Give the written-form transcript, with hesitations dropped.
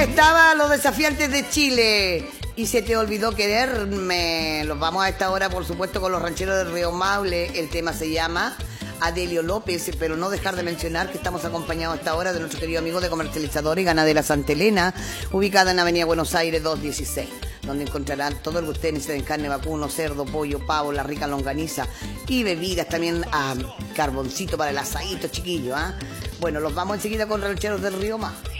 estaban los desafiantes de Chile. Y se te olvidó quererme. Los vamos a esta hora, por supuesto, con los rancheros del Río Maule. El tema se llama Adelio López, pero no dejar de mencionar que estamos acompañados a esta hora de nuestro querido amigo de Comercializadora y Ganadera Santa Elena, ubicada en Avenida Buenos Aires 216, donde encontrarán todo lo que ustedes necesiten: carne, vacuno, cerdo, pollo, pavo, la rica longaniza y bebidas, también a carboncito para el asadito, chiquillo. Bueno, los vamos enseguida con rancheros del Río Maule.